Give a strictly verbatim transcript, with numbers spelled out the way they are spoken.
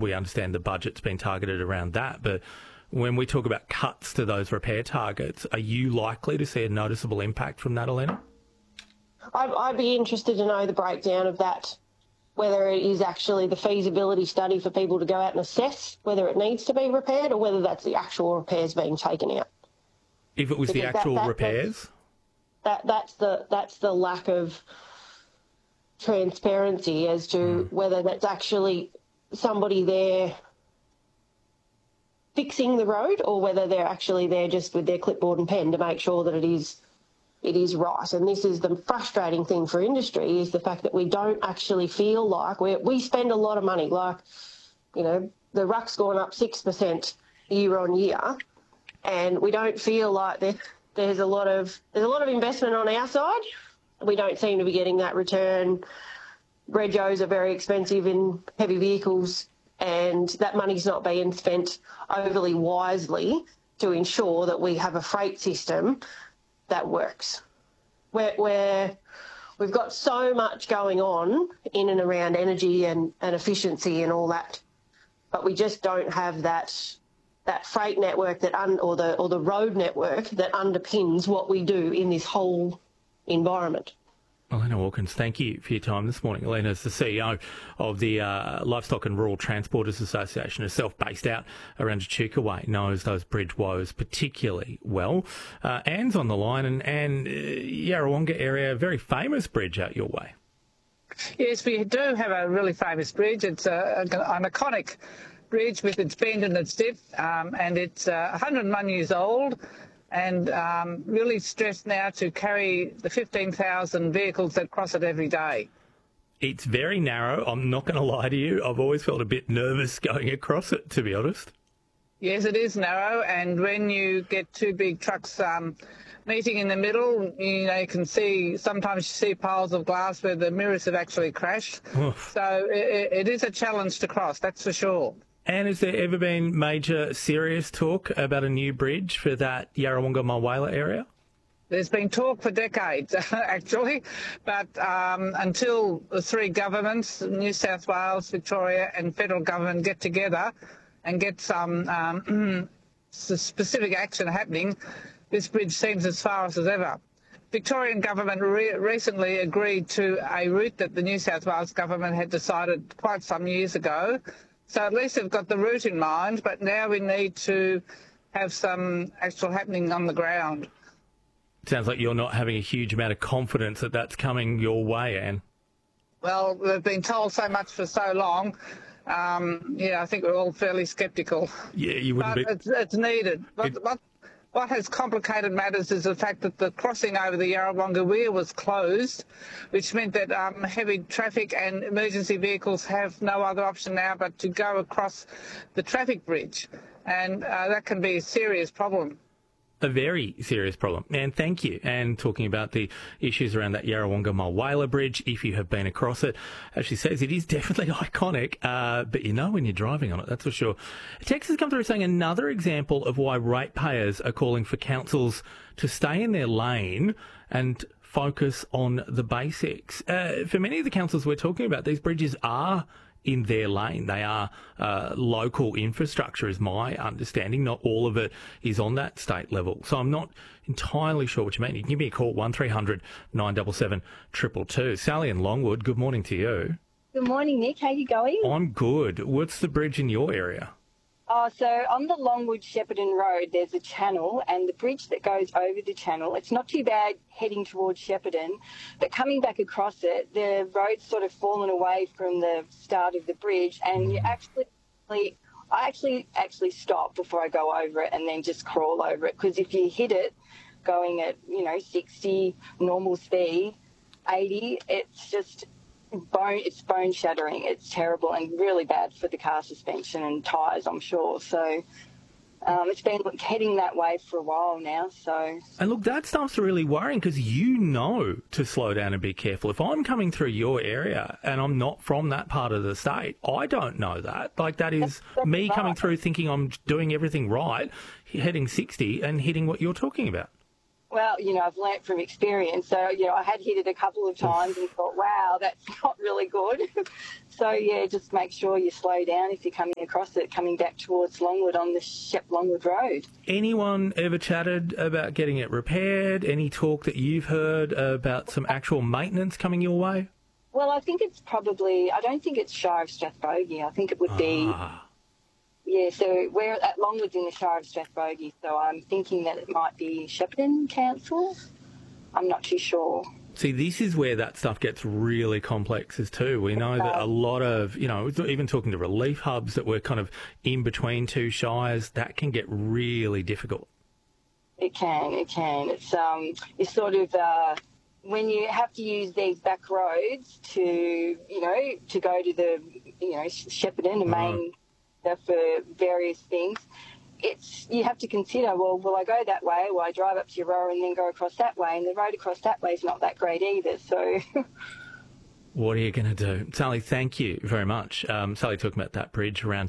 we understand the budget's been targeted around that. But when we talk about cuts to those repair targets, are you likely to see a noticeable impact from that, Elena? I'd, I'd be interested to know the breakdown of that, whether it is actually the feasibility study for people to go out and assess whether it needs to be repaired or whether that's the actual repairs being taken out. If it was Because the actual that, that, repairs? That That's the, that's the lack of transparency as to mm. whether that's actually somebody there fixing the road or whether they're actually there just with their clipboard and pen to make sure that it is it is right. And this is the frustrating thing for industry, is the fact that we don't actually feel like we we spend a lot of money. Like, you know, the R U C's gone up six percent year on year, and we don't feel like there, there's a lot of there's a lot of investment on our side. We don't seem to be getting that return. Regos are very expensive in heavy vehicles, and that money's not being spent overly wisely to ensure that we have a freight system that works. Where, where we've got so much going on in and around energy and, and efficiency and all that, but we just don't have that that freight network that un, or the or the road network that underpins what we do in this whole environment. Elena Watkins, thank you for your time this morning. Elena is the C E O of the uh, Livestock and Rural Transporters Association, herself based out around Echuca Way, knows those bridge woes particularly well. Uh, Anne's on the line, and Anne, uh, Yarrawonga area, very famous bridge out your way. Yes, we do have a really famous bridge. It's a, an iconic bridge with its bend and its dip, um, and it's uh, one hundred and one years old. And um, really stressed now to carry the fifteen thousand vehicles that cross it every day. It's very narrow. I'm not going to lie to you. I've always felt a bit nervous going across it, to be honest. Yes, it is narrow, and when you get two big trucks um, meeting in the middle, you know, you can see, sometimes you see piles of glass where the mirrors have actually crashed. Oof. So it, it is a challenge to cross, that's for sure. And has there ever been major serious talk about a new bridge for that Yarrawonga-Mulwala area? There's been talk for decades, actually, but um, until the three governments, New South Wales, Victoria and federal government, get together and get some um, specific action happening, this bridge seems as far as ever. Victorian government re- recently agreed to a route that the New South Wales government had decided quite some years ago. So at least they've got the route in mind, but now we need to have some actual happening on the ground. Sounds like you're not having a huge amount of confidence that that's coming your way, Anne. Well, we've been told so much for so long. Um, yeah, I think we're all fairly sceptical. Yeah, you wouldn't but be... It's, it's needed. But it... what, what has complicated matters is the fact that the crossing over the Yarrawonga Weir was closed, which meant that um, heavy traffic and emergency vehicles have no other option now but to go across the traffic bridge. And uh, that can be a serious problem. A very serious problem. And thank you. And talking about the issues around that Yarrawonga-Mulwala bridge, if you have been across it, as she says, it is definitely iconic, uh, but you know when you're driving on it, that's for sure. A text has come through saying another example of why ratepayers are calling for councils to stay in their lane and focus on the basics. Uh, for many of the councils we're talking about, these bridges are in their lane. They are uh, local infrastructure, is my understanding. Not all of it is on that state level. So I'm not entirely sure what you mean. You can give me a call, one three hundred nine seven seven two two two. Sally in Longwood, good morning to you. Good morning, Nick. How are you going? I'm good. What's the bridge in your area? Oh, so on the Longwood Shepparton Road, there's a channel, and the bridge that goes over the channel, it's not too bad heading towards Shepparton, but coming back across it, the road's sort of fallen away from the start of the bridge, and you actually, I actually actually stop before I go over it and then just crawl over it, because if you hit it going at, you know, sixty, normal speed, eighty, it's just... Bone, it's bone shattering. It's terrible and really bad for the car suspension and tyres, I'm sure. So um, it's been heading that way for a while now. So and look, that stuff's really worrying because you know to slow down and be careful. If I'm coming through your area and I'm not from that part of the state, I don't know that. Like that is that's, that's me right. coming through thinking I'm doing everything right, heading sixty and hitting what you're talking about. Well, you know, I've learnt from experience. So, you know, I had hit it a couple of times and thought, wow, that's not really good. So, yeah, just make sure you slow down if you're coming across it, coming back towards Longwood on the Shep Longwood Road. Anyone ever chatted about getting it repaired? Any talk that you've heard about some actual maintenance coming your way? Well, I think it's probably, I don't think it's Shire of Strathbogie. I think it would be... Ah. Yeah, so we're at Longwood's in the Shire of Strathbogie, so I'm thinking that it might be Shepparton Council. I'm not too sure. See, this is where that stuff gets really complex as too. We know that a lot of, you know, even talking to relief hubs that were kind of in between two shires, that can get really difficult. It can, it can. It's um, it's sort of uh, when you have to use these back roads to, you know, to go to the, you know, Shepparton, the main... for various things, it's you have to consider, well, will I go that way? Will I drive up to Euroa and then go across that way? And the road across that way is not that great either, so... What are you going to do? Sally, thank you very much. Um, Sally talking about that bridge around